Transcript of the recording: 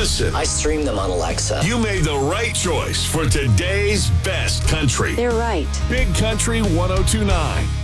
listen. I stream them on Alexa. You made the right choice for today's best country. They're right. Big Country 1029.